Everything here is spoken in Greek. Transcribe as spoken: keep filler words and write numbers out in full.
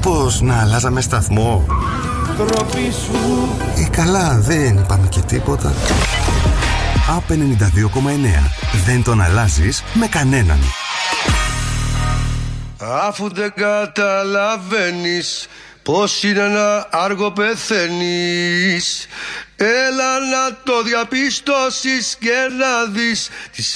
Μήπως να αλλάζαμε σταθμό? Τροπή σου. Ε, καλά, δεν είπαμε και τίποτα. ΑΠ ενενήντα δύο κόμμα εννέα. Δεν τον αλλάζεις με κανέναν. Αφού δεν καταλαβαίνεις πως είναι ένα άργο πεθαίνεις, έλα να το διαπιστώσεις και να δεις τις